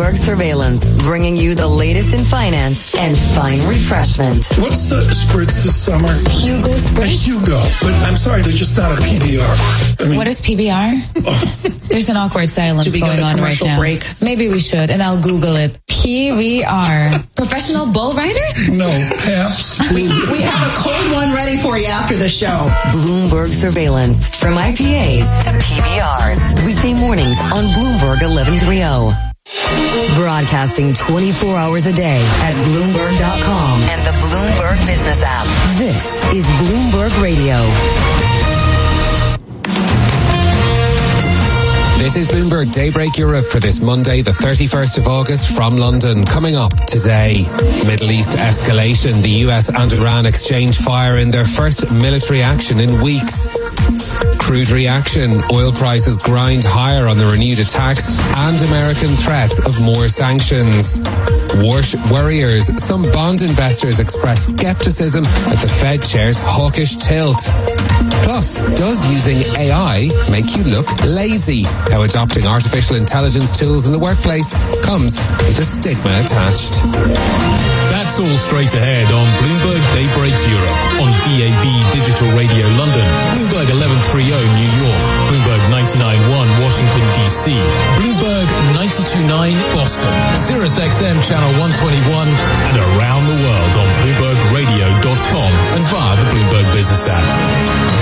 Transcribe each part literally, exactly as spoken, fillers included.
Bloomberg Surveillance, bringing you the latest in finance and fine refreshment. What's the spritz this summer? Hugo Spritz? Hugo. But I'm sorry, they're just not a P B R. I mean, what is P B R? Oh. There's an awkward silence Should we going go to on right now. Break? Maybe we should, and I'll Google it. P B R. Professional bull riders? No, Paps. we, we have a cold one ready for you after the show. Bloomberg Surveillance, from I P As to P B Rs. Weekday mornings on Bloomberg eleven thirty. Broadcasting twenty-four hours a day at Bloomberg dot com and the Bloomberg Business app. This is Bloomberg Radio. This is Bloomberg Daybreak Europe for this Monday, the thirty-first of August from London. Coming up today, Middle East escalation. The U S and Iran exchange fire in their first military action in weeks. Crude reaction. Oil prices grind higher on the renewed attacks and American threats of more sanctions. War worriers. Some bond investors express skepticism at the Fed chair's hawkish tilt. Plus, does using A I make you look lazy? How adopting artificial intelligence tools in the workplace comes with a stigma attached. That's all straight ahead on Bloomberg Daybreak Europe on B A B Digital Radio London, Bloomberg eleven thirty New York, Bloomberg ninety-nine point one Washington D C, Bloomberg ninety-two point nine Boston, Sirius X M Channel one twenty-one, and around the world on Bloomberg Radio dot com and via the Bloomberg Business app.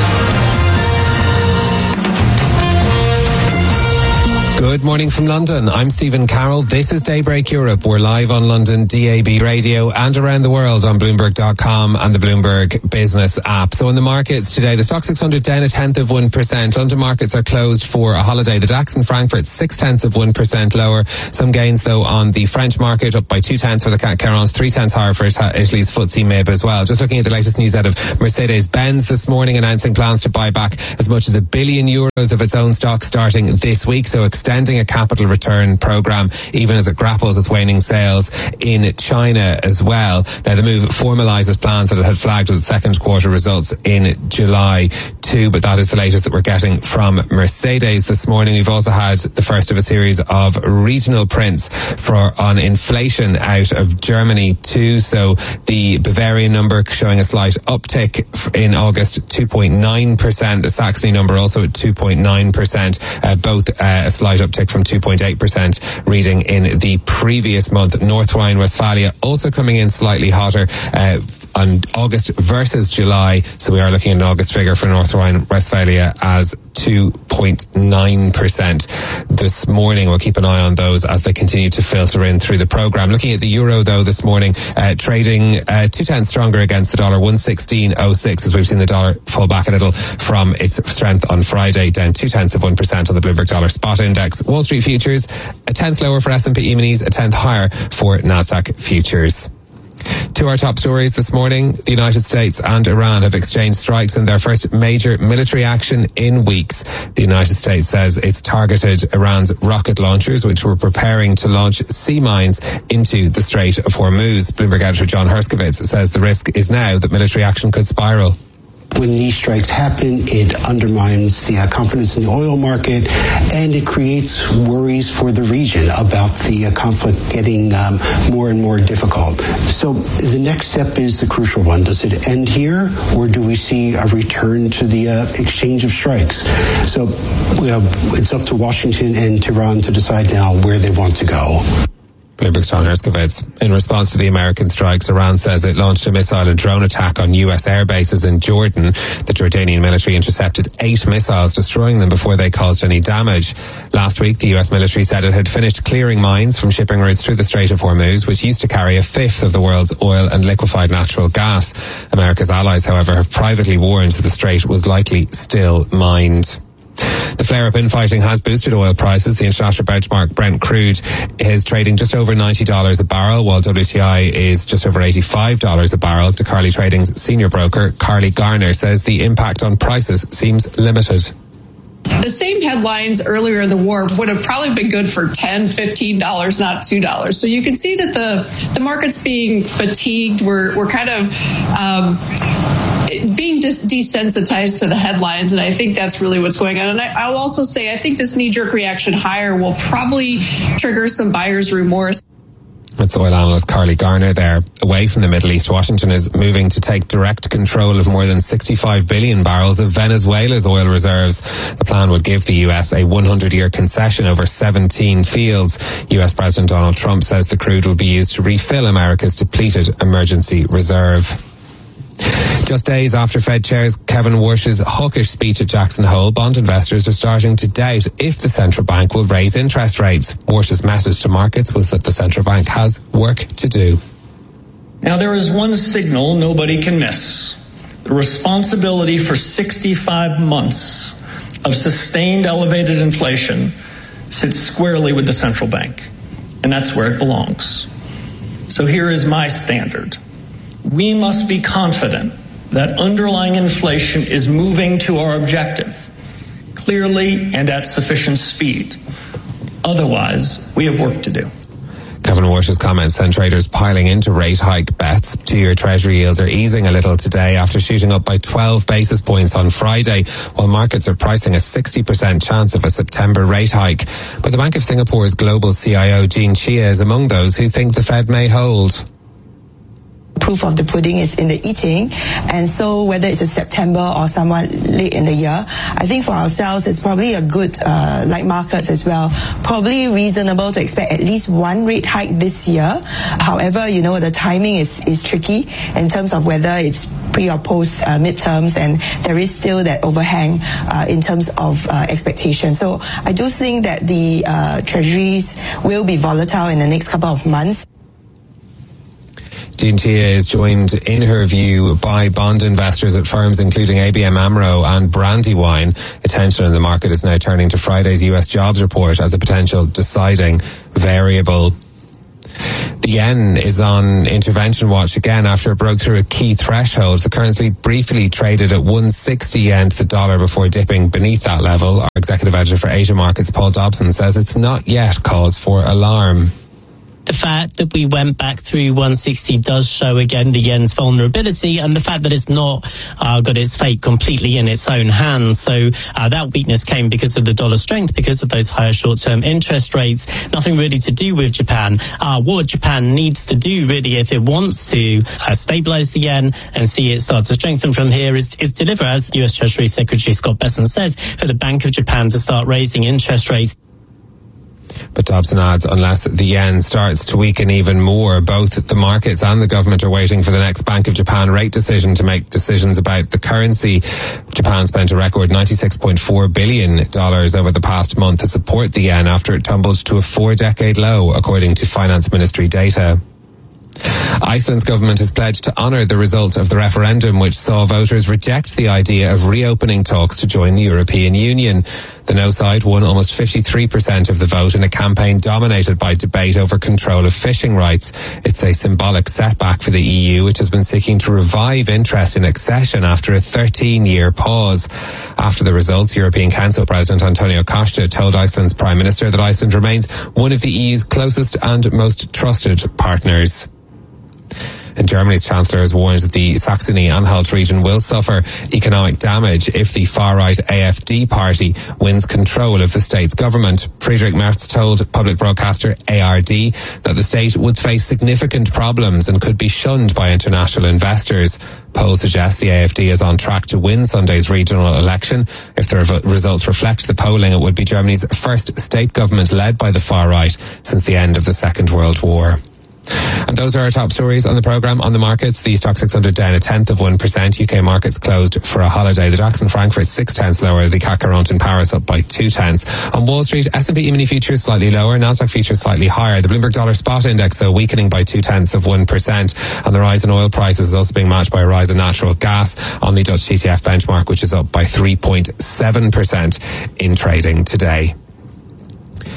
Good morning from London. I'm Stephen Carroll. This is Daybreak Europe. We're live on London D A B Radio and around the world on Bloomberg dot com and the Bloomberg Business app. So in the markets today, the Stock six hundred down a tenth of one percent. London markets are closed for a holiday. The DAX in Frankfurt six tenths of one percent lower. Some gains though on the French market, up by two tenths for the C A C quarante, three tenths higher for Italy's F T S E M I B as well. Just looking at the latest news out of Mercedes-Benz this morning, announcing plans to buy back as much as a billion euros of its own stock starting this week. So extend a capital return program, even as it grapples with waning sales in China as well. Now, the move formalises plans that it had flagged with second quarter results in July too, but that is the latest that we're getting from Mercedes this morning. We've also had the first of a series of regional prints for on inflation out of Germany too. So the Bavarian number showing a slight uptick in August, two point nine percent. The Saxony number also at two point nine percent, uh, both uh, a slight uptick from two point eight percent reading in the previous month. North Rhine-Westphalia also coming in slightly hotter uh, on August versus July. So we are looking at an August figure for North Rhine-Westphalia as two point nine percent this morning. We'll keep an eye on those as they continue to filter in through the program. Looking at the euro though this morning, uh, trading uh, two tenths stronger against the dollar, one sixteen oh six, as we've seen the dollar fall back a little from its strength on Friday, down two tenths of one percent on the Bloomberg Dollar Spot Index. Wall Street futures a tenth lower for S and P E-minis, a tenth higher for Nasdaq futures. To our top stories this morning, the United States and Iran have exchanged strikes in their first major military action in weeks. The United States says it's targeted Iran's rocket launchers, which were preparing to launch sea mines into the Strait of Hormuz. Bloomberg editor John Herskovitz says the risk is now that military action could spiral. When these strikes happen, it undermines the uh, confidence in the oil market, and it creates worries for the region about the uh, conflict getting um, more and more difficult. So the next step is the crucial one. Does it end here, or do we see a return to the uh, exchange of strikes? So uh, it's up to Washington and Tehran to decide now where they want to go. Bloomberg's John Herskovitz. In response to the American strikes, Iran says it launched a missile and drone attack on U S air bases in Jordan. The Jordanian military intercepted eight missiles, destroying them before they caused any damage. Last week, the U S military said it had finished clearing mines from shipping routes through the Strait of Hormuz, which used to carry a fifth of the world's oil and liquefied natural gas. America's allies, however, have privately warned that the strait was likely still mined. The flare-up infighting has boosted oil prices. The international benchmark Brent crude is trading just over ninety dollars a barrel, while W T I is just over eighty-five dollars a barrel. To Carly Trading's senior broker, Carly Garner, says the impact on prices seems limited. The same headlines earlier in the war would have probably been good for ten dollars, fifteen dollars, not two dollars. So you can see that the, the market's being fatigued. We're, we're kind of... Um, being dis- desensitized to the headlines, and I think that's really what's going on. And I, I'll also say I think this knee-jerk reaction higher will probably trigger some buyer's remorse. That's oil analyst Carly Garner there. Away from the Middle East, Washington is moving to take direct control of more than sixty-five billion barrels of Venezuela's oil reserves. The plan would give the U S a hundred-year concession over seventeen fields. U S President Donald Trump says the crude will be used to refill America's depleted emergency reserve. Just days after Fed Chair Kevin Warsh's hawkish speech at Jackson Hole, bond investors are starting to doubt if the central bank will raise interest rates. Warsh's message to markets was that the central bank has work to do. Now, there is one signal nobody can miss. The responsibility for sixty-five months of sustained elevated inflation sits squarely with the central bank, and that's where it belongs. So here is my standard. We must be confident that underlying inflation is moving to our objective, clearly and at sufficient speed. Otherwise, we have work to do. Kevin Warsh's comments sent traders piling into rate hike bets. Two-year Treasury yields are easing a little today after shooting up by twelve basis points on Friday, while markets are pricing a sixty percent chance of a September rate hike. But the Bank of Singapore's global C I O, Jean Chia, is among those who think the Fed may hold. Proof of the pudding is in the eating, and so whether it's a September or somewhat late in the year, I think for ourselves it's probably a good, uh, like markets as well, probably reasonable to expect at least one rate hike this year. However, you know, the timing is, is tricky in terms of whether it's pre or post uh, midterms, and there is still that overhang uh, in terms of uh, expectation. So I do think that the uh, treasuries will be volatile in the next couple of months. Jean Chia is joined in her view by bond investors at firms including A B M AMRO and Brandywine. Attention in the market is now turning to Friday's U S jobs report as a potential deciding variable. The yen is on intervention watch again after it broke through a key threshold. The currency briefly traded at one sixty yen to the dollar before dipping beneath that level. Our executive editor for Asia Markets, Paul Dobson, says it's not yet cause for alarm. The fact that we went back through one sixty does show again the yen's vulnerability, and the fact that it's not uh, got its fate completely in its own hands. So uh, that weakness came because of the dollar strength, because of those higher short-term interest rates. Nothing really to do with Japan. Uh, what Japan needs to do really, if it wants to uh, stabilize the yen and see it start to strengthen from here, is, is deliver, as U S Treasury Secretary Scott Bessent says, for the Bank of Japan to start raising interest rates. But Dobson adds, unless the yen starts to weaken even more, both the markets and the government are waiting for the next Bank of Japan rate decision to make decisions about the currency. Japan spent a record ninety-six point four billion dollars over the past month to support the yen after it tumbled to a four-decade low, according to Finance Ministry data. Iceland's government has pledged to honour the result of the referendum which saw voters reject the idea of reopening talks to join the European Union. The no side won almost fifty-three percent of the vote in a campaign dominated by debate over control of fishing rights. It's a symbolic setback for the E U, which has been seeking to revive interest in accession after a thirteen-year pause. After the results, European Council President Antonio Costa told Iceland's Prime Minister that Iceland remains one of the E U's closest and most trusted partners. And Germany's Chancellor has warned that the Saxony-Anhalt region will suffer economic damage if the far-right A F D party wins control of the state's government. Friedrich Merz told public broadcaster A R D that the state would face significant problems and could be shunned by international investors. Polls suggest the A F D is on track to win Sunday's regional election. If the re- results reflect the polling, it would be Germany's first state government led by the far-right since the end of the Second World War. And those are our top stories on the programme. On the markets, the Stoxx six hundred down a tenth of one percent. U K markets closed for a holiday. The DAX in Frankfurt six tenths lower. The C A C quarante in Paris up by two tenths. On Wall Street, S and P E-mini futures slightly lower. Nasdaq futures slightly higher. The Bloomberg Dollar Spot Index, though, weakening by two tenths of one percent. And the rise in oil prices is also being matched by a rise in natural gas on the Dutch T T F benchmark, which is up by three point seven percent in trading today.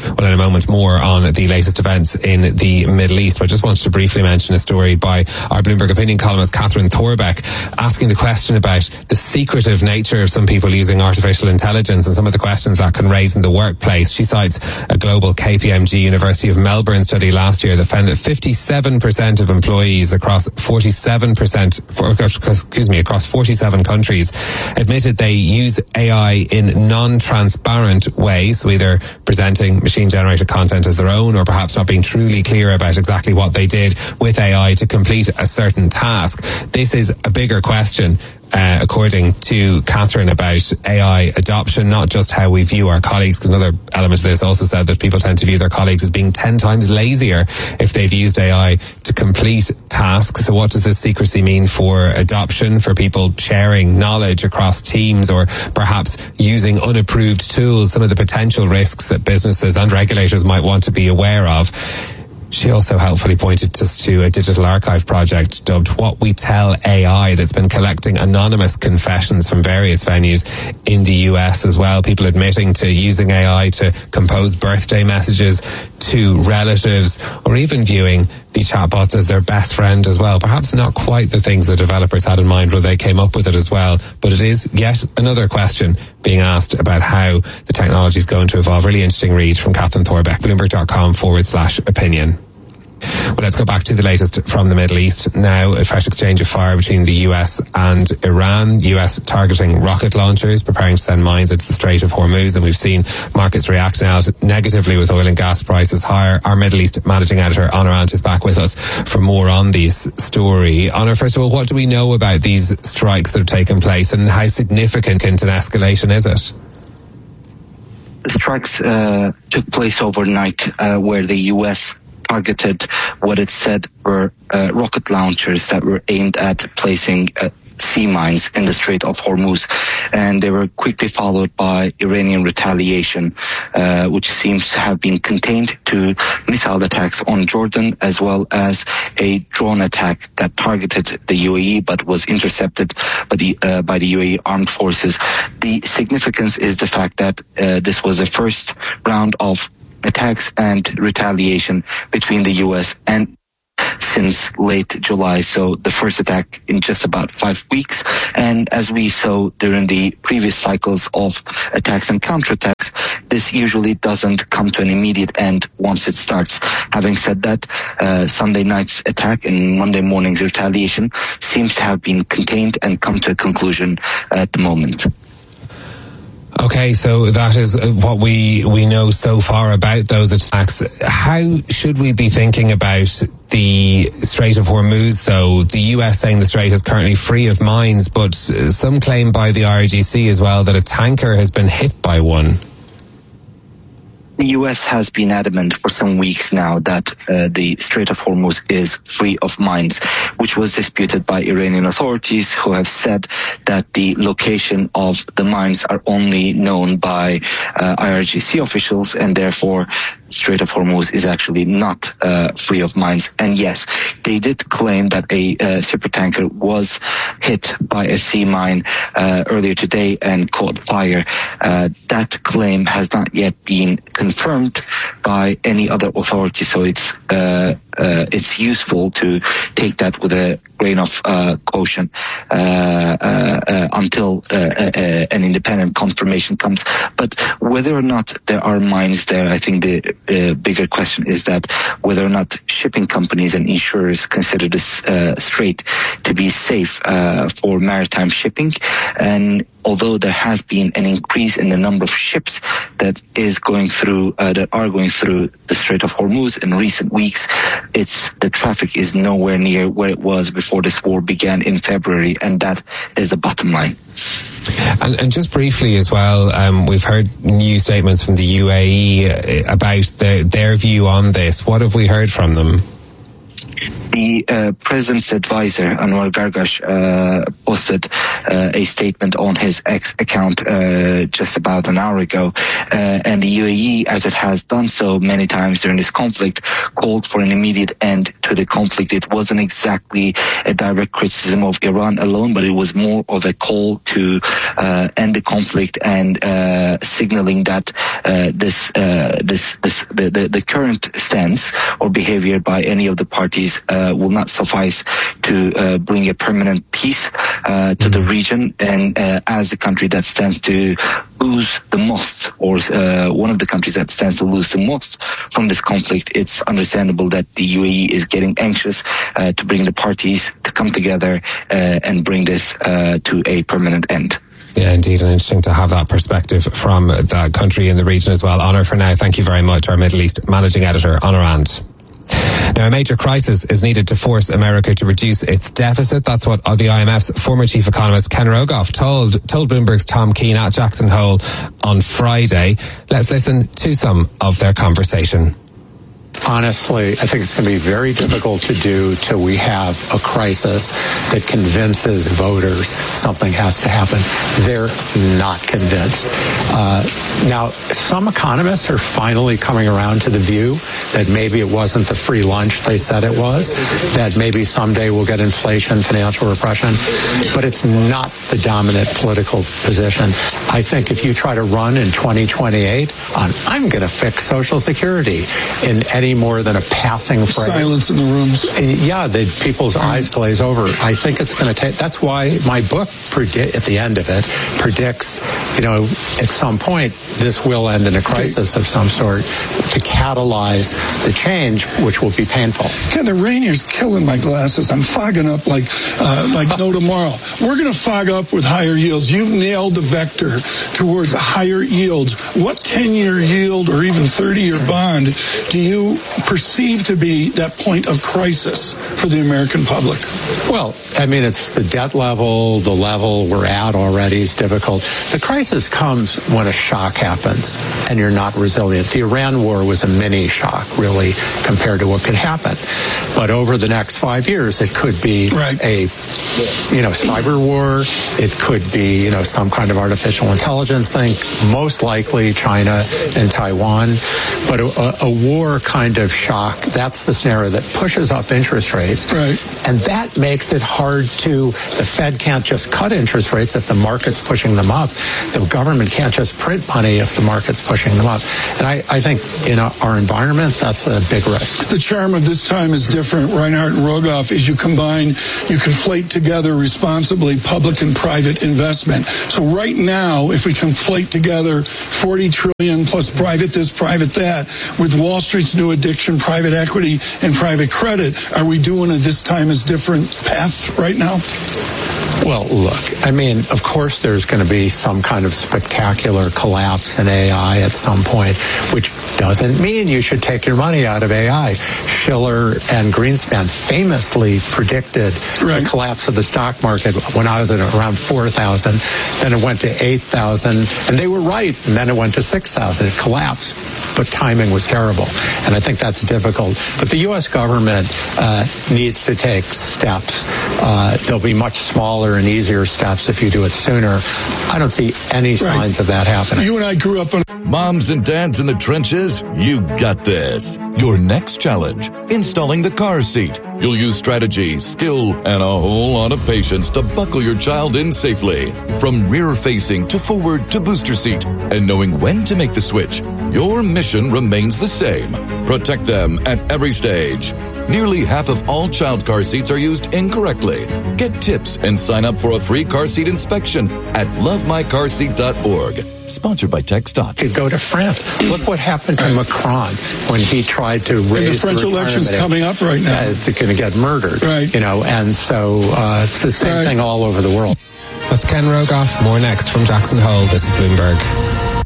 Well, in a moment more on the latest events in the Middle East. But I just wanted to briefly mention a story by our Bloomberg opinion columnist Catherine Thorbeck, asking the question about the secretive nature of some people using artificial intelligence and some of the questions that can raise in the workplace. She cites a global K P M G University of Melbourne study last year that found that fifty-seven percent of employees across forty-seven percent, excuse me, across forty-seven countries admitted they use A I in non-transparent ways, so either presenting machine-generated content as their own or perhaps not being truly clear about exactly what they did with A I to complete a certain task. This is a bigger question, Uh, according to Catherine, about A I adoption, not just how we view our colleagues, because another element of this also said that people tend to view their colleagues as being ten times lazier if they've used A I to complete tasks. So what does this secrecy mean for adoption, for people sharing knowledge across teams, or perhaps using unapproved tools, some of the potential risks that businesses and regulators might want to be aware of? She also helpfully pointed us to a digital archive project dubbed What We Tell A I that's been collecting anonymous confessions from various venues in the U S as well. People admitting to using A I to compose birthday messages to relatives, or even viewing the chatbots as their best friend as well. Perhaps not quite the things the developers had in mind when they came up with it as well, but it is yet another question being asked about how the technology is going to evolve. Really interesting read from Catherine Thorbeck, bloomberg.com forward slash opinion. Well, let's go back to the latest from the Middle East now. A fresh exchange of fire between the U S and Iran. U S targeting rocket launchers, preparing to send mines into the Strait of Hormuz, and we've seen markets react now negatively with oil and gas prices higher. Our Middle East managing editor, Honor Ant, is back with us for more on this story. Honor, first of all, what do we know about these strikes that have taken place, and how significant an escalation is it? The strikes uh, took place overnight, uh, where the U S targeted what it said were uh, rocket launchers that were aimed at placing uh, sea mines in the Strait of Hormuz, and they were quickly followed by Iranian retaliation, uh, which seems to have been contained to missile attacks on Jordan, as well as a drone attack that targeted the U A E but was intercepted by the, uh, by the U A E armed forces. The significance is the fact that uh, this was the first round of attacks and retaliation between the U S and since late July, so the first attack in just about five weeks. And as we saw during the previous cycles of attacks and counterattacks, this usually doesn't come to an immediate end once it starts. Having said that, uh, Sunday night's attack and Monday morning's retaliation seems to have been contained and come to a conclusion at the moment. Okay, so that is what we we know so far about those attacks. How should we be thinking about the Strait of Hormuz, though? The U S saying the strait is currently free of mines, but some claim by the I R G C as well that a tanker has been hit by one. The U S has been adamant for some weeks now that uh, the Strait of Hormuz is free of mines, which was disputed by Iranian authorities, who have said that the location of the mines are only known by uh, I R G C officials, and therefore Strait of Hormuz is actually not uh, free of mines. And yes, they did claim that a uh, supertanker was hit by a sea mine uh, earlier today and caught fire. Uh, that claim has not yet been confirmed by any other authority, so it's uh, uh, it's useful to take that with a grain of uh, caution uh, uh, uh, until uh, uh, an independent confirmation comes. But whether or not there are mines there, I think the uh, bigger question is that whether or not shipping companies and insurers consider this uh, strait to be safe uh, for maritime shipping. And although there has been an increase in the number of ships that is going through, uh, that are going through the Strait of Hormuz in recent weeks, it's the traffic is nowhere near where it was before this war began in February, and that is the bottom line. And, and just briefly as well, um, we've heard new statements from the U A E about the, their view on this. What have we heard from them? The uh, president's advisor, Anwar Gargash, uh, posted uh, a statement on his X account uh, just about an hour ago. Uh, and the U A E, as it has done so many times during this conflict, called for an immediate end to the conflict. It wasn't exactly a direct criticism of Iran alone, but it was more of a call to uh, end the conflict and uh, signaling that uh, this, uh, this, this, the, the, the current stance or behavior by any of the parties uh, will not suffice to uh, bring a permanent peace uh, to mm-hmm. the region. And uh, as a country that stands to lose the most, or uh, one of the countries that stands to lose the most from this conflict, it's understandable that the U A E is getting anxious uh, to bring the parties to come together uh, and bring this uh, to a permanent end. Yeah, indeed, and interesting to have that perspective from that country in the region as well. Honor, for now, thank you very much. Our Middle East Managing Editor, Honor Ant. Now, a major crisis is needed to force America to reduce its deficit. That's what the I M F's former chief economist Ken Rogoff told told Bloomberg's Tom Keene at Jackson Hole on Friday. Let's listen to some of their conversation. Honestly, I think it's going to be very difficult to do till we have a crisis that convinces voters something has to happen. They're not convinced. Uh, now, some economists are finally coming around to the view that maybe it wasn't the free lunch they said it was, that maybe someday we'll get inflation, financial repression, but it's not the dominant political position. I think if you try to run in twenty twenty-eight on, I'm going to fix Social Security in any more than a passing phrase. Silence in the rooms. Yeah, the people's eyes glaze over. I think it's going to take, that's why my book, predi- at the end of it, predicts, you know, at some point, this will end in a crisis okay. of some sort to catalyze the change, which will be painful. God, the rain here's killing my glasses. I'm fogging up like uh, like no tomorrow. We're going to fog up with higher yields. You've nailed the vector towards higher yields. What ten-year yield or even thirty-year bond do you perceive to be that point of crisis for the American public? Well, I mean, it's the debt level, the level we're at already is difficult. The crisis comes when a shock happens and you're not resilient. The Iran war was a mini shock, really, compared to what could happen. But over the next five years, it could be right. a, you know, cyber war. It could be, you know, some kind of artificial intelligence thing. Most likely China and Taiwan. But a, a war kind of shock, that's the scenario that pushes up interest rates. Right. And that makes it hard to, the Fed can't just cut interest rates if the market's pushing them up. The government can't just print money if the market's pushing them up. And I, I think in a, our environment, that's a big risk. The charm of this time is different, Reinhart and Rogoff, is you combine, you conflate together responsibly public and private investment. So right now, if we conflate together forty trillion plus private this, private that, with Wall Street's new addiction, private equity and private credit, are we doing a this time is different path right now? Well, look, I mean, of course there's going to be some kind of spectacular collapse in A I at some point, which doesn't mean you should take your money out of A I. Shiller and Greenspan famously predicted right. the collapse of the stock market when I was at around four thousand. Then it went to eight thousand, and they were right. And then it went to six thousand. It collapsed, but timing was terrible. And I think that's difficult. But the U S government uh, needs to take steps. Uh, they'll be much smaller and easier steps if you do it sooner. I don't see any signs right. of that happening. You and I grew up on... Moms and dads in the trenches, you got this. Your next challenge, installing the car seat. You'll use strategy, skill, and a whole lot of patience to buckle your child in safely. From rear-facing to forward to booster seat. And knowing when to make the switch, your mission remains the same. Protect them at every stage. Nearly half of all child car seats are used incorrectly. Get tips and sign up for a free car seat inspection at love my car seat dot org. Sponsored by TechStop. You go to France. Look what happened to Macron when he tried to raise and the French the election's coming up right now. Yeah, it's going to get murdered. Right. You know, and so uh, it's the same right. thing all over the world. That's Ken Rogoff. More next from Jackson Hole. This is Bloomberg.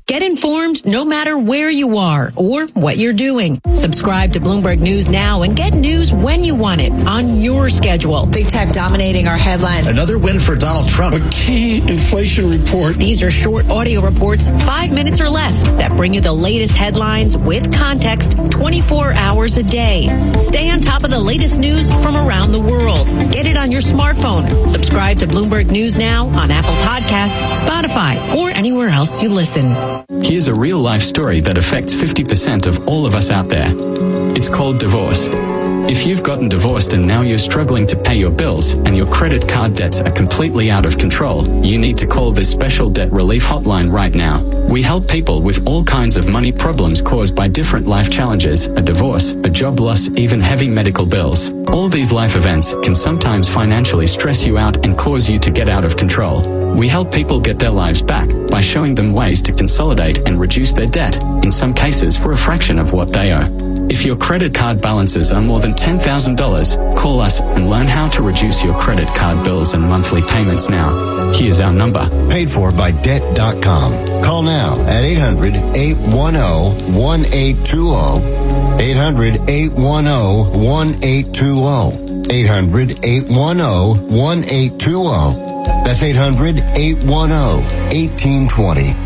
Get informed no matter where you are or what you're doing. Subscribe to Bloomberg News now and get news when you want it on your schedule. Big tech dominating our headlines. Another win for Donald Trump. A key inflation report. These are short audio reports, five minutes or less, that bring you the latest headlines with context twenty-four hours a day. Stay on top of the latest news from around the world. Get it on your smartphone. Subscribe to Bloomberg News now on Apple Podcasts, Spotify, or anywhere else you listen. Here's a real-life story that affects fifty percent of all of us out there. It's called divorce. If you've gotten divorced and now you're struggling to pay your bills and your credit card debts are completely out of control, you need to call this special debt relief hotline right now. We help people with all kinds of money problems caused by different life challenges, a divorce, a job loss, even heavy medical bills. All these life events can sometimes financially stress you out and cause you to get out of control. We help people get their lives back by showing them ways to consolidate and reduce their debt, in some cases for a fraction of what they owe. If your credit card balances are more than ten thousand dollars, call us and learn how to reduce your credit card bills and monthly payments now. Here's our number. Paid for by debt dot com. Call now at eight hundred, eight one zero, one eight two zero. eight hundred, eight one zero, one eight two zero. eight hundred, eight one zero, one eight two zero. That's eight hundred, eight one zero, one eight two zero.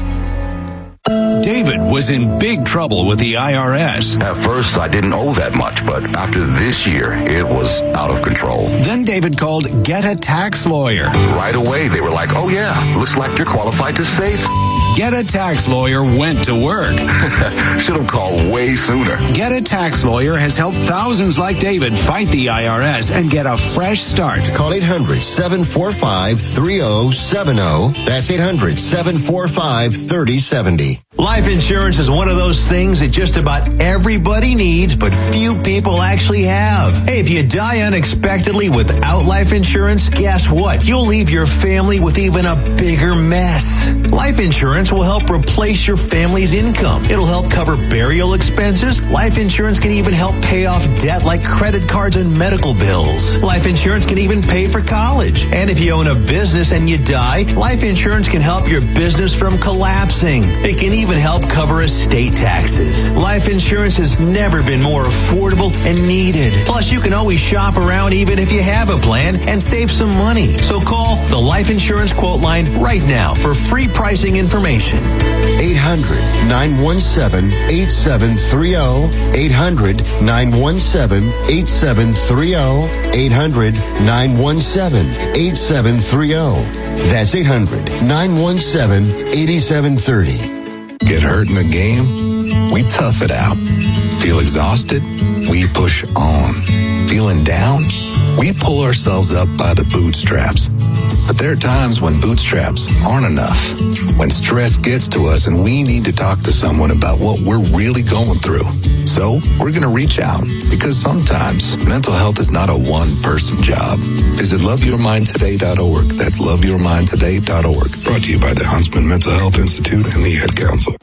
David was in big trouble with the I R S. At first, I didn't owe that much, but after this year, it was out of control. Then David called Get a Tax Lawyer. Right away, they were like, oh yeah, looks like you're qualified to save. Get a Tax Lawyer went to work. Should have called way sooner. Get a Tax Lawyer has helped thousands like David fight the I R S and get a fresh start. Call eight hundred, seven four five, three zero seven zero. That's eight hundred, seven four five, three zero seven zero. Life insurance is one of those things that just about everybody needs, but few people actually have. Hey, if you die unexpectedly without life insurance, guess what? You'll leave your family with even a bigger mess. Life insurance will help replace your family's income. It'll help cover burial expenses. Life insurance can even help pay off debt like credit cards and medical bills. Life insurance can even pay for college. And if you own a business and you die, life insurance can help your business from collapsing. It can even help cover estate taxes. Life insurance has never been more affordable and needed. Plus, you can always shop around even if you have a plan and save some money. So call the Life Insurance Quote Line right now for free pricing information. eight hundred, nine one seven, eight seven three zero. eight hundred, nine one seven, eight seven three zero. eight hundred, nine one seven, eight seven three zero. That's eight hundred, nine one seven, eight seven three zero. Get hurt in the game? We tough it out. Feel exhausted? We push on. Feeling down? We pull ourselves up by the bootstraps. But there are times when bootstraps aren't enough. When stress gets to us and we need to talk to someone about what we're really going through. So we're going to reach out because sometimes mental health is not a one-person job. Visit love your mind today dot org. That's love your mind today dot org. Brought to you by the Huntsman Mental Health Institute and the Ad Council.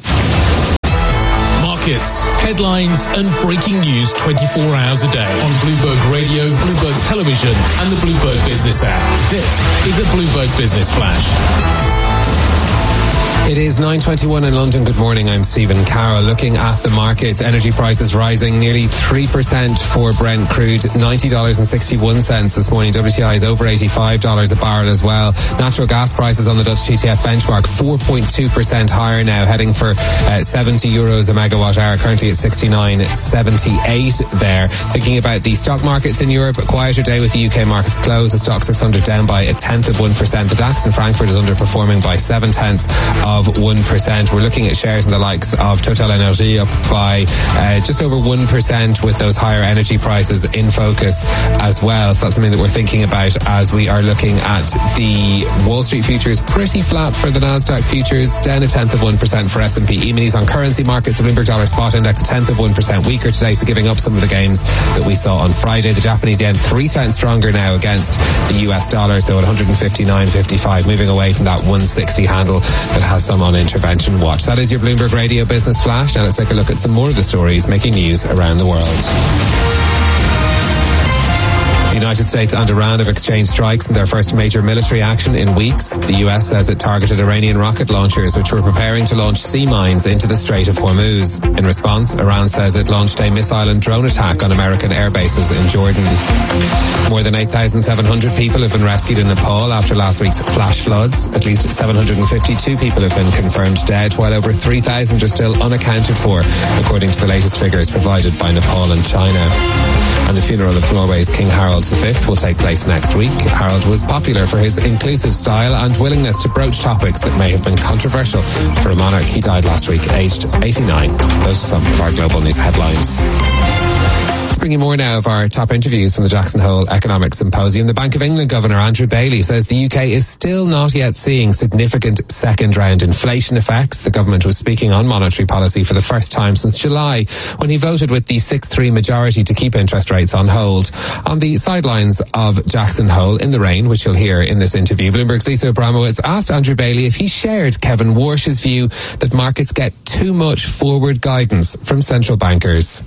Markets, headlines, and breaking news twenty-four hours a day on Bloomberg Radio, Bloomberg Television, and the Bloomberg Business app. This is a Bloomberg Business Flash. It is nine twenty-one in London. Good morning. I'm Stephen Carroll. Looking at the markets, energy prices rising nearly three percent for Brent crude, ninety dollars and sixty-one cents this morning. W T I is over eighty-five dollars a barrel as well. Natural gas prices on the Dutch T T F benchmark four point two percent higher now, heading for uh, seventy euros a megawatt hour, currently at sixty-nine seventy-eight there. Thinking about the stock markets in Europe, a quieter day with the U K markets closed. The stock six hundred down by a tenth of one percent. The DAX in Frankfurt is underperforming by seven tenths of one percent. We're looking at shares in the likes of Total Energy up by uh, just over one percent with those higher energy prices in focus as well. So that's something that we're thinking about as we are looking at the Wall Street futures. Pretty flat for the Nasdaq futures, down a tenth of one percent for S and P. E-minis on currency markets, the Bloomberg Dollar Spot Index a tenth of one percent weaker today, so giving up some of the gains that we saw on Friday. The Japanese yen three tenths stronger now against the U S dollar, so at one fifty-nine fifty-five, moving away from that one sixty handle that has some on intervention watch. That is your Bloomberg Radio Business Flash. Now let's take a look at some more of the stories making news around the world. United States and Iran have exchanged strikes in their first major military action in weeks. The U S says it targeted Iranian rocket launchers which were preparing to launch sea mines into the Strait of Hormuz. In response, Iran says it launched a missile and drone attack on American air bases in Jordan. More than eight thousand seven hundred people have been rescued in Nepal after last week's flash floods. At least seven hundred fifty-two people have been confirmed dead, while over three thousand are still unaccounted for, according to the latest figures provided by Nepal and China. And the funeral of Norway's King Harald the Fifth will take place next week. Harald was popular for his inclusive style and willingness to broach topics that may have been controversial for a monarch. He died last week, aged eighty-nine. Those are some of our global news headlines. Let's bring you more now of our top interviews from the Jackson Hole Economic Symposium. The Bank of England Governor Andrew Bailey says the U K is still not yet seeing significant second-round inflation effects. The government was speaking on monetary policy for the first time since July, when he voted with the six three majority to keep interest rates on hold. On the sidelines of Jackson Hole in the rain, which you'll hear in this interview, Bloomberg's Lisa Abramowitz asked Andrew Bailey if he shared Kevin Warsh's view that markets get too much forward guidance from central bankers.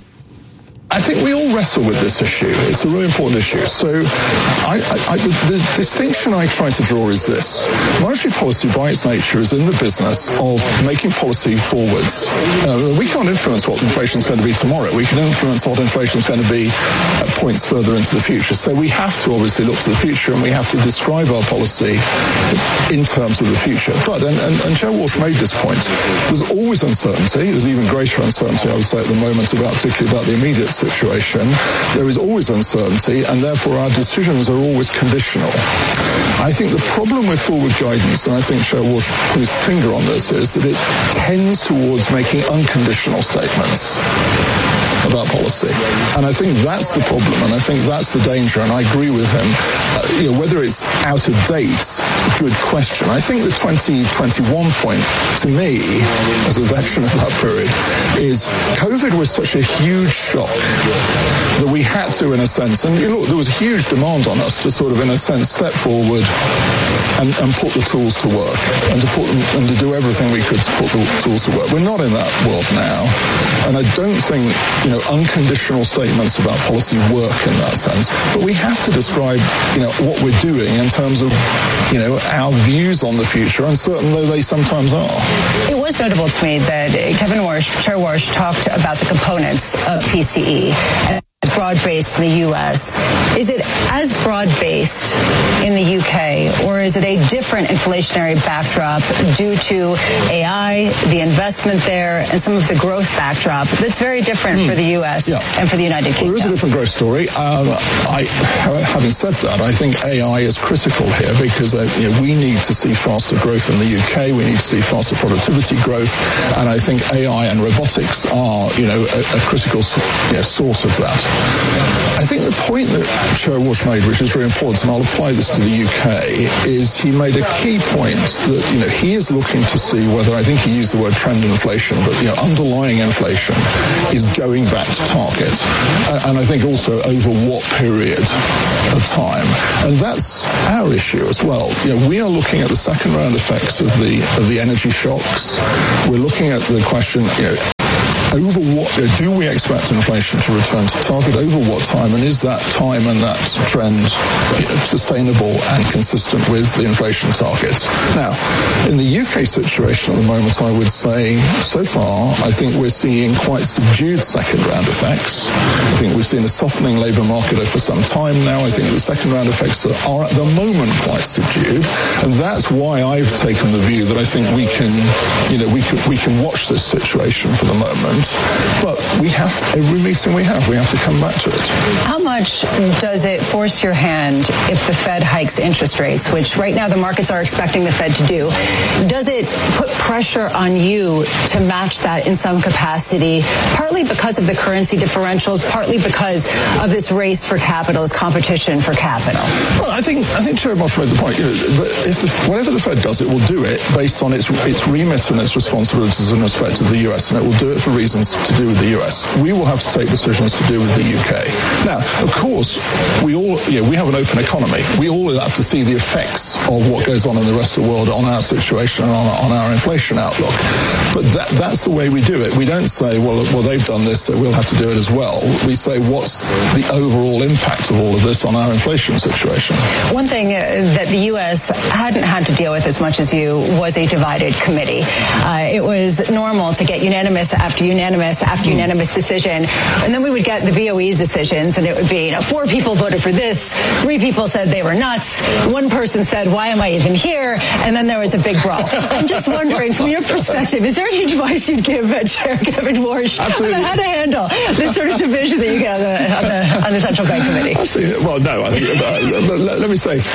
I think we all wrestle with this issue. It's a really important issue. So I, I, I, the, the distinction I try to draw is this. Monetary policy, by its nature, is in the business of making policy forwards. Uh, we can't influence what inflation is going to be tomorrow. We can influence what inflation is going to be at points further into the future. So we have to obviously look to the future, and we have to describe our policy in terms of the future. But, and, and, and Chair Walsh made this point, there's always uncertainty. There's even greater uncertainty, I would say, at the moment, about particularly about the immediate situation. There is always uncertainty, and therefore our decisions are always conditional. I think the problem with forward guidance, and I think Chair Walsh put his finger on this, is that it tends towards making unconditional statements about policy. And I think that's the problem, and I think that's the danger, and I agree with him. Uh, you know, whether it's out of date, good question. I think the twenty twenty-one point, to me, as a veteran of that period, is COVID was such a huge shock that we had to, in a sense, and you know, there was a huge demand on us to sort of, in a sense, step forward and, and put the tools to work, and to put them, and to do everything we could to put the tools to work. We're not in that world now, and I don't think, you know, unconditional statements about policy work in that sense. But we have to describe, you know, what we're doing in terms of, you know, our views on the future, uncertain though they sometimes are. It was notable to me that Kevin Warsh, Chair Warsh, talked about the components of P C E. And broad-based in the U S. Is it as broad-based in the U K, or is it a different inflationary backdrop due to A I, the investment there, and some of the growth backdrop that's very different mm. for the U S yeah. and for the United Kingdom? Well, there is a different growth story. Um, I, having said that, I think A I is critical here because uh, you know, we need to see faster growth in the U K. We need to see faster productivity growth, and I think A I and robotics are, you know, a, a critical you know, source of that. I think the point that Chair Walsh made, which is very important, and I'll apply this to the U K, is he made a key point that, you know, he is looking to see whether, I think he used the word trend inflation, but, you know, underlying inflation is going back to target. And I think also over what period of time. And that's our issue as well. You know, we are looking at the second round effects of the, of the energy shocks. We're looking at the question, you know, over what, do we expect inflation to return to target? Over what time? And is that time and that trend you know, sustainable and consistent with the inflation target? Now, in the U K situation at the moment, I would say, so far, I think we're seeing quite subdued second round effects. I think we've seen a softening labour market for some time now. I think the second round effects are at the moment quite subdued. And that's why I've taken the view that I think we can, you know, we can, we can watch this situation for the moment. But we have to, every meeting we have, we have to come back to it. How much does it force your hand if the Fed hikes interest rates, which right now the markets are expecting the Fed to do? Does it put pressure on you to match that in some capacity, partly because of the currency differentials, partly because of this race for capital, this competition for capital? Well, I think I think Chair Walsh made the point. You know, that if the, whatever the Fed does, it will do it based on its its remit and its responsibilities in respect of the U S, and it will do it for reasons decisions to do with the U S. We will have to take decisions to do with the U K. Now, of course, we all, you know, we have an open economy. We all have to see the effects of what goes on in the rest of the world on our situation and on, on our inflation outlook. But that, that's the way we do it. We don't say, well, well, they've done this, so we'll have to do it as well. We say, what's the overall impact of all of this on our inflation situation? One thing that the U S hadn't had to deal with as much as you was a divided committee. Uh, it was normal to get unanimous after unanimous after mm. unanimous decision, and then we would get the B O E's decisions, and it would be, you know, four people voted for this, three people said they were nuts, one person said, why am I even here? And then there was a big brawl. I'm just wondering, from your perspective, is there any advice you'd give uh, Chair Kevin Warsh on how to handle this sort of division that you get on the, on the, on the Central Bank Committee? Absolutely. Well, no, I think, uh, but let, let me say,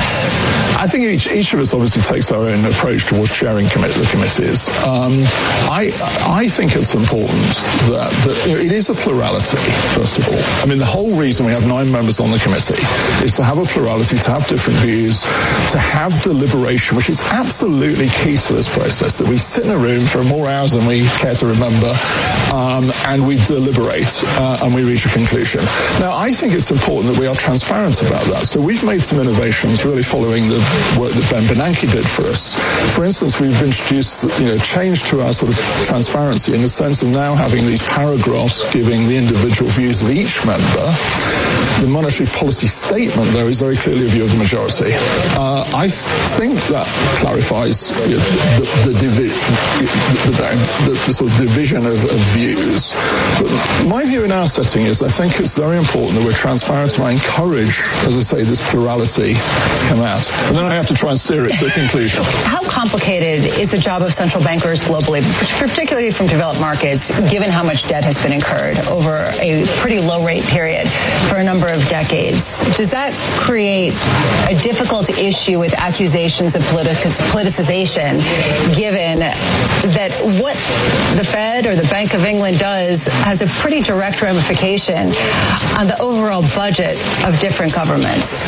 I think each, each of us obviously takes our own approach towards chairing commit, the committees. Um, I I think it's important that, that you know, it is a plurality, first of all. I mean, the whole reason we have nine members on the committee is to have a plurality, to have different views, to have deliberation, which is absolutely key to this process, that we sit in a room for more hours than we care to remember, um, and we deliberate, uh, and we reach a conclusion. Now, I think it's important that we are transparent about that. So we've made some innovations really following the work that Ben Bernanke did for us. For instance, we've introduced, you know, change to our sort of transparency in the sense of now having these paragraphs giving the individual views of each member. The monetary policy statement, though, is very clearly a view of the majority. Uh, I th- think that clarifies you know, the, the, divi- the, the, the, the sort of division of, of views. But my view in our setting is I think it's very important that we're transparent, and I encourage, as I say, this plurality to come out. And then I have to try and steer it to a conclusion. How complicated is the job of central bankers globally, particularly from developed markets, given how much debt has been incurred over a pretty low-rate period for a number of decades? Does that create a difficult issue with accusations of politic- politicization, given that what the Fed or the Bank of England does has a pretty direct ramification on the overall budget of different governments?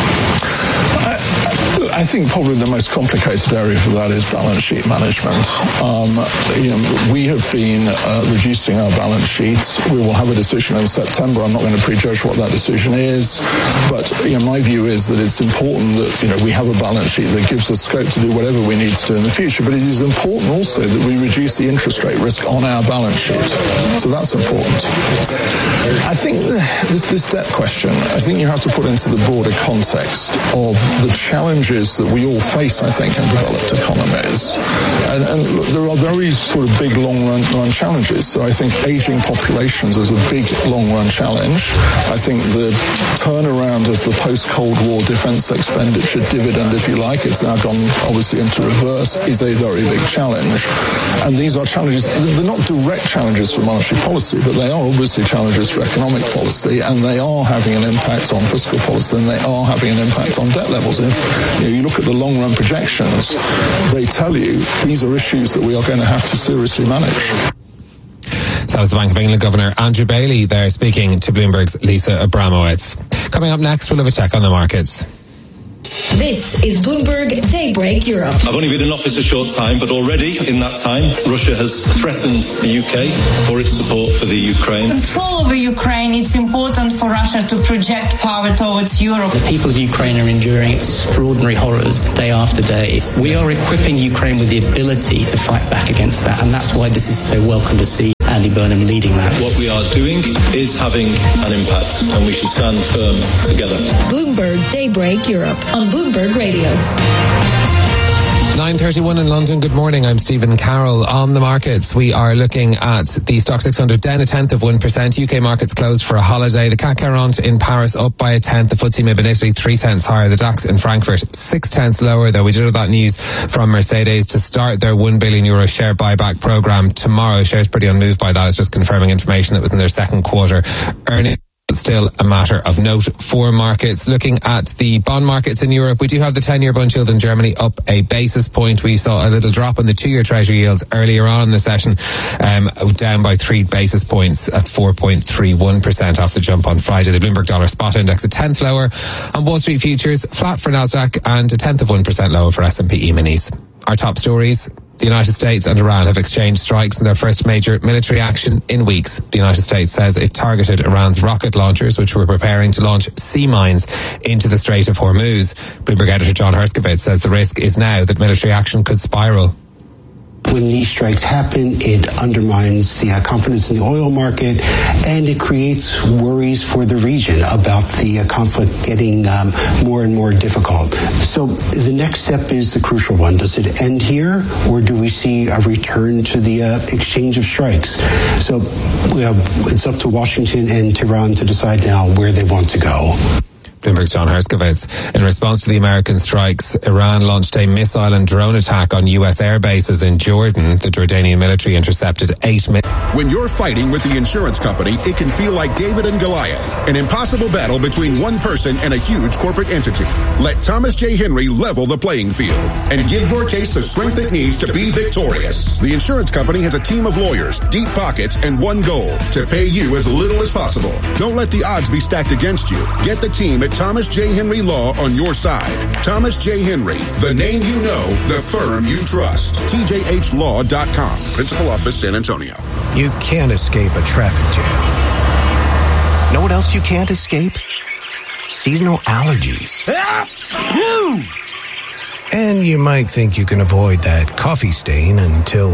I think probably the most complicated area for that is balance sheet management. Um, you know, we have been uh, reducing our balance sheets. We will have a decision in September. I'm not going to prejudge what that decision is, but you know, my view is that it's important that you know we have a balance sheet that gives us scope to do whatever we need to do in the future. But it is important also that we reduce the interest rate risk on our balance sheet. So that's important. I think this, this debt question, I think you have to put into the broader context of the challenges that we all face, I think, in developed economies. And, and there are very sort of big long-run run challenges. So I think aging populations is a big long-run challenge. I think the turnaround of the post-Cold War defense expenditure dividend, if you like, it's now gone obviously into reverse, is a very big challenge. And these are challenges, they're not direct challenges for monetary policy, but they are obviously challenges for economic policy, and they are having an impact on fiscal policy, and they are having an impact on debt levels. And if you know, you look at the long-run projections, they tell you these are issues that we are going to have to seriously manage. So was the Bank of England Governor Andrew Bailey there speaking to Bloomberg's Lisa Abramowitz. Coming up next, we'll have a check on the markets. This is Bloomberg Daybreak Europe. I've only been in office a short time, but already in that time, Russia has threatened the U K for its support for the Ukraine. Control over Ukraine, it's important for Russia to project power towards Europe. The people of Ukraine are enduring extraordinary horrors day after day. We are equipping Ukraine with the ability to fight back against that, and that's why this is so welcome to see Andy Burnham leading that. What we are doing is having an impact, and we should stand firm together. Bloomberg Daybreak Europe on Bloomberg Radio. nine thirty-one in London. Good morning. I'm Stephen Carroll. On the markets, we are looking at the Stock six hundred down a tenth of one percent. U K markets closed for a holiday. The C A C quarante in Paris up by a tenth. The F T S E M I B in Italy three tenths higher. The DAX in Frankfurt six tenths lower, though. We did have that news from Mercedes to start their one billion euro share buyback program tomorrow. Shares pretty unmoved by that. It's just confirming information that was in their second quarter earnings. Still a matter of note for markets. Looking at the bond markets in Europe, we do have the ten-year bond yield in Germany up a basis point. We saw a little drop in the two-year treasury yields earlier on in the session, um, down by three basis points at four point three one percent off the jump on Friday. The Bloomberg Dollar Spot Index a tenth lower on Wall Street futures, flat for Nasdaq, and a tenth of one percent lower for S and P E-minis. Our top stories The United States and Iran have exchanged strikes in their first major military action in weeks. The United States says it targeted Iran's rocket launchers, which were preparing to launch sea mines into the Strait of Hormuz. Bloomberg editor John Herskovitz says the risk is now that military action could spiral. When these strikes happen, it undermines the uh, confidence in the oil market, and it creates worries for the region about the uh, conflict getting um, more and more difficult. So the next step is the crucial one. Does it end here, or do we see a return to the uh, exchange of strikes? So uh, it's up to Washington and Tehran to decide now where they want to go. Bloomberg's John Herskovitz. In response to the American strikes, Iran launched a missile and drone attack on U S air bases in Jordan. The Jordanian military intercepted eight mi- When you're fighting with the insurance company, it can feel like David and Goliath, an impossible battle between one person and a huge corporate entity. Let Thomas J. Henry level the playing field and give your case the strength it needs to be victorious. The insurance company has a team of lawyers, deep pockets, and one goal: to pay you as little as possible. Don't let the odds be stacked against you. Get the team at Thomas J. Henry Law on your side. Thomas J. Henry, the name you know, the firm you trust. T J H law dot com. Principal Office, San Antonio. You can't escape a traffic jam. Know what else you can't escape? Seasonal allergies. And you might think you can avoid that coffee stain until...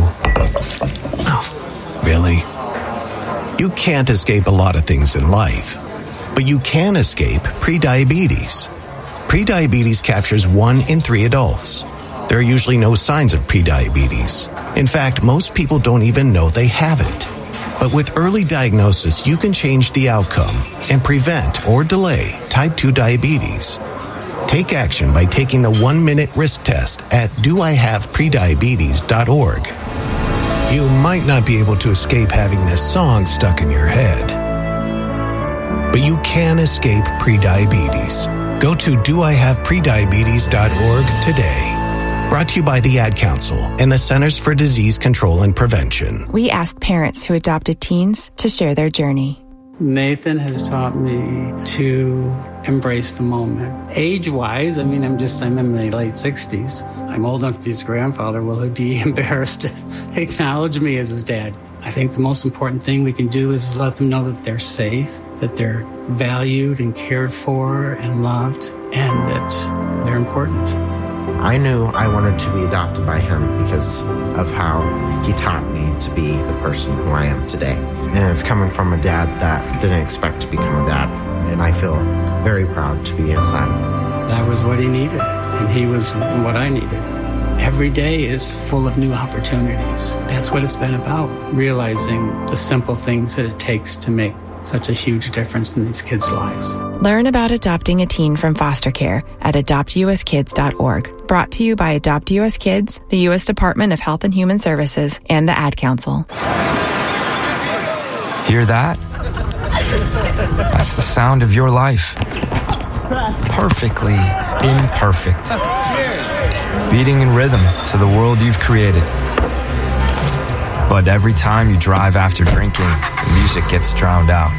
Oh, really? You can't escape a lot of things in life. But you can escape prediabetes. Prediabetes captures one in three adults. There are usually no signs of prediabetes. In fact, most people don't even know they have it. But with early diagnosis, you can change the outcome and prevent or delay type two diabetes. Take action by taking the one-minute risk test at do I have prediabetes dot org. You might not be able to escape having this song stuck in your head, but you can escape prediabetes. Go to do I have prediabetes dot org today. Brought to you by the Ad Council and the Centers for Disease Control and Prevention. We asked parents who adopted teens to share their journey. Nathan has taught me to embrace the moment. Age-wise, I mean, I'm just, I'm in my late sixties. I'm old enough to be his grandfather. Will he be embarrassed to acknowledge me as his dad? I think the most important thing we can do is let them know that they're safe, that they're valued and cared for and loved, and that they're important. I knew I wanted to be adopted by him because of how he taught me to be the person who I am today. And it's coming from a dad that didn't expect to become a dad. And I feel very proud to be his son. That was what he needed, and he was what I needed. Every day is full of new opportunities. That's what it's been about, realizing the simple things that it takes to make such a huge difference in these kids' lives. Learn about adopting a teen from foster care at adopt u s kids dot org. Brought to you by Adopt U S Kids, the U S Department of Health and Human Services, and the Ad Council. Hear that? That's the sound of your life. Perfectly imperfect. Beating in rhythm to the world you've created. But every time you drive after drinking, the music gets drowned out.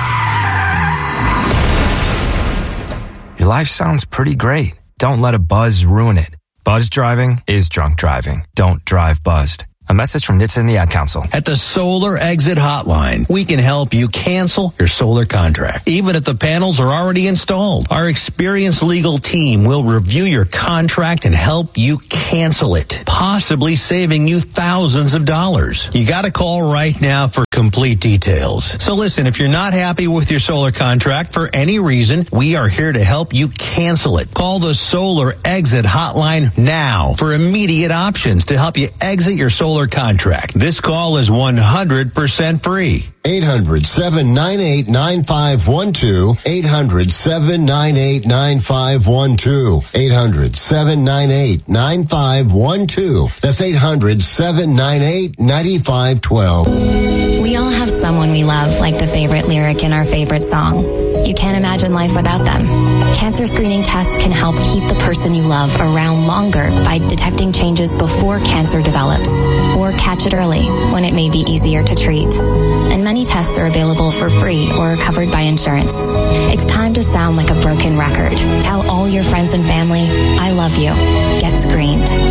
Your life sounds pretty great. Don't let a buzz ruin it. Buzz driving is drunk driving. Don't drive buzzed. A message from N H T S A and the Ad Council. At the Solar Exit Hotline, we can help you cancel your solar contract, even if the panels are already installed. Our experienced legal team will review your contract and help you cancel it, possibly saving you thousands of dollars. You got to call right now for complete details. So listen, if you're not happy with your solar contract for any reason, we are here to help you cancel it. Call the Solar Exit Hotline now for immediate options to help you exit your solar contract. This call is one hundred percent free. eight hundred, seven nine eight, nine five one two. eight hundred, seven nine eight, nine five one two. eight hundred, seven nine eight, nine five one two. That's eight hundred, seven nine eight, nine five one two. We all have someone we love, like the favorite lyric in our favorite song. You can't imagine life without them. Cancer screening tests can help keep the person you love around longer by detecting changes before cancer develops, or catch it early when it may be easier to treat. And many tests are available for free or covered by insurance. It's time to sound like a broken record. Tell all your friends and family, I love you. Get screened.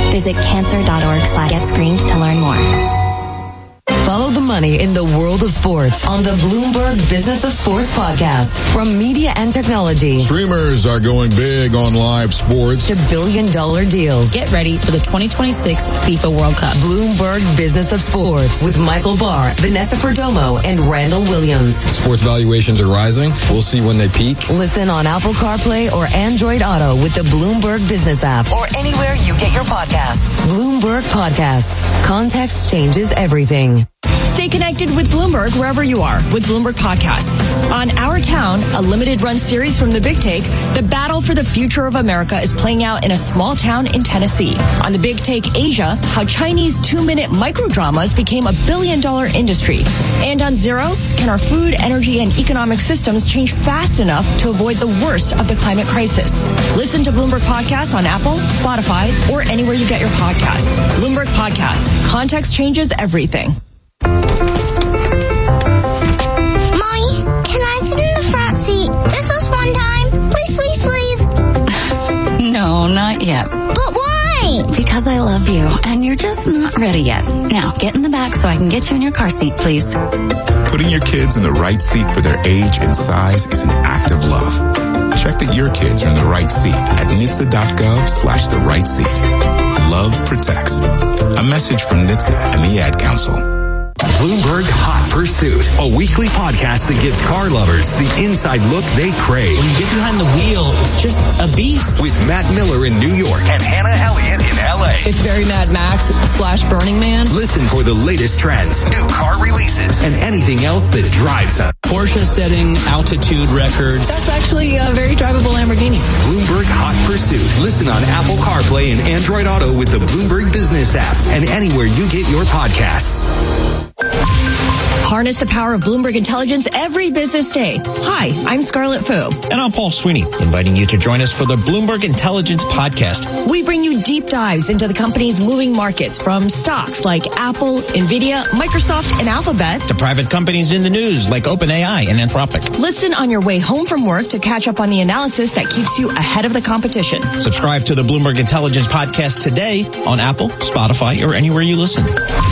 Visit cancer.org slash get screened to learn more. Follow the money in the world of sports on the Bloomberg Business of Sports podcast. From media and technology. Streamers are going big on live sports. To billion dollar deals. Get ready for the twenty twenty-six FIFA World Cup. Bloomberg Business of Sports with Michael Barr, Vanessa Perdomo, and Randall Williams. Sports valuations are rising. We'll see when they peak. Listen on Apple CarPlay or Android Auto with the Bloomberg Business app or anywhere you get your podcasts. Bloomberg Podcasts. Context changes everything. Stay connected with Bloomberg wherever you are with Bloomberg Podcasts. On Our Town, a limited run series from The Big Take, the battle for the future of America is playing out in a small town in Tennessee. On The Big Take Asia, how Chinese two-minute microdramas became a billion-dollar industry. And on Zero, can our food, energy, and economic systems change fast enough to avoid the worst of the climate crisis? Listen to Bloomberg Podcasts on Apple, Spotify, or anywhere you get your podcasts. Bloomberg Podcasts. Context changes everything. No, not yet. But why? Because I love you, and you're just not ready yet. Now, get in the back so I can get you in your car seat, please. Putting your kids in the right seat for their age and size is an act of love. Check that your kids are in the right seat at N H T S A dot gov slash the right seat. Love protects. A message from N H T S A and the Ad Council. Bloomberg Hot Pursuit, a weekly podcast that gives car lovers the inside look they crave. When you get behind the wheel, it's just a beast. With Matt Miller in New York and Hannah Elliott in L A. It's very Mad Max slash Burning Man. Listen for the latest trends, new car releases, and anything else that drives us. Porsche setting altitude records. That's actually a very drivable Lamborghini. Bloomberg Hot Pursuit. Listen on Apple CarPlay and Android Auto with the Bloomberg Business app and anywhere you get your podcasts. Harness the power of Bloomberg Intelligence every business day. Hi, I'm Scarlett Fu. And I'm Paul Sweeney, inviting you to join us for the Bloomberg Intelligence Podcast. We bring you deep dives into the company's moving markets, from stocks like Apple, Nvidia, Microsoft, and Alphabet, to private companies in the news like OpenAI and Anthropic. Listen on your way home from work to catch up on the analysis that keeps you ahead of the competition. Subscribe to the Bloomberg Intelligence Podcast today on Apple, Spotify, or anywhere you listen.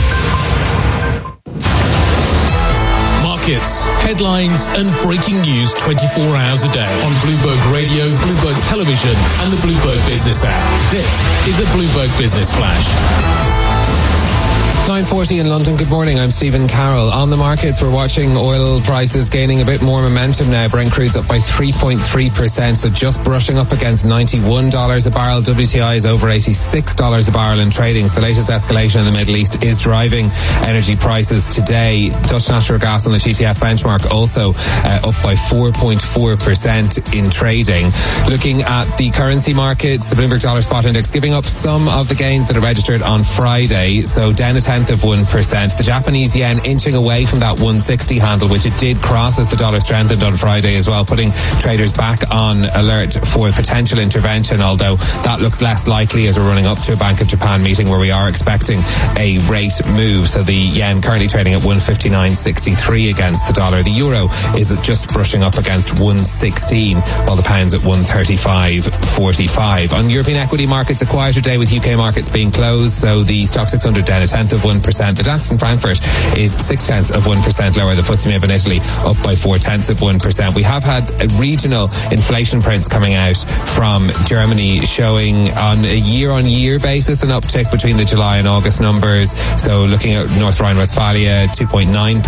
Markets, headlines, and breaking news twenty-four hours a day on Bloomberg Radio, Bloomberg Television, and the Bloomberg Business app. This is a Bloomberg Business Flash. nine forty in London. Good morning. I'm Stephen Carroll. On the markets, we're watching oil prices gaining a bit more momentum now. Brent crude's up by three point three percent, so just brushing up against ninety-one dollars a barrel. W T I is over eighty-six dollars a barrel in trading. So the latest escalation in the Middle East is driving energy prices today. Dutch natural gas on the T T F benchmark also uh, up by four point four percent in trading. Looking at the currency markets, the Bloomberg Dollar Spot Index giving up some of the gains that are registered on Friday. So down a tenth of one percent. The Japanese yen inching away from that one sixty handle, which it did cross as the dollar strengthened on Friday as well, putting traders back on alert for potential intervention, although that looks less likely as we're running up to a Bank of Japan meeting where we are expecting a rate move. So the yen currently trading at one fifty-nine sixty-three against the dollar. The euro is just brushing up against one sixteen, while the pound's at one thirty-five forty-five. On European equity markets, a quieter day with U K markets being closed, so the Stock six hundred down a tenth of one percent. The DAX in Frankfurt is six tenths of one percent lower. The F T S E M I B in Italy up by four tenths of one percent. We have had regional inflation prints coming out from Germany showing on a year-on-year basis an uptick between the July and August numbers. So looking at North Rhine-Westphalia, two point nine